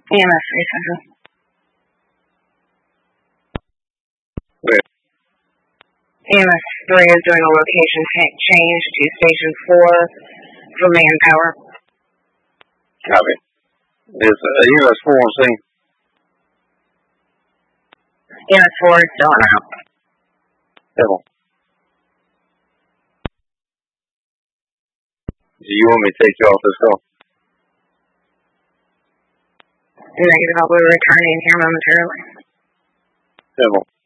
EMS 3 Central. Where? EMS 3 is doing a location change to Station 4 for manpower. Copy. Is EMS 4 on scene? EMS 4 is still out. Devil. Do you want me to take you off this call? Negative, I'll be returning here momentarily. Devil.